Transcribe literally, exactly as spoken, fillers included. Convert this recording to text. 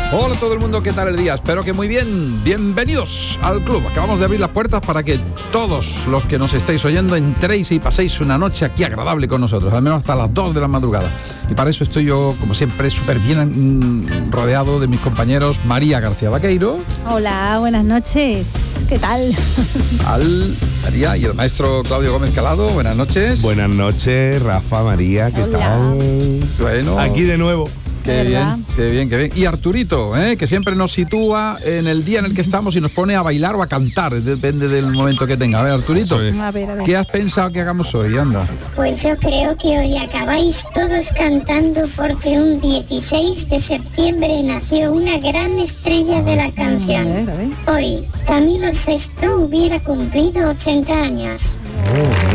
Hola a todo el mundo, ¿qué tal el día? Espero que muy bien. Bienvenidos al club. Acabamos de abrir las puertas para que todos los que nos estéis oyendo entréis y paséis una noche aquí agradable con nosotros, al menos hasta las dos de la madrugada. Y para eso estoy yo, como siempre, súper bien mmm, rodeado de mis compañeros. María García Vaqueiro. Hola, buenas noches. ¿Qué tal? Al María y el maestro Claudio Gómez Calado. Buenas noches. Buenas noches, Rafa, María, ¿qué Hola. tal? Bueno. Aquí de nuevo. Qué bien, qué bien, qué bien. Y Arturito, ¿eh? que siempre nos sitúa en el día en el que estamos y nos pone a bailar o a cantar, depende del momento que tenga. A ver, Arturito, A ver, a ver. ¿qué has pensado que hagamos hoy? Anda. Pues yo creo que hoy acabáis todos cantando porque un dieciséis de septiembre nació una gran estrella de la A ver, canción. a ver. Hoy, Camilo sexto hubiera cumplido ochenta años. Oh.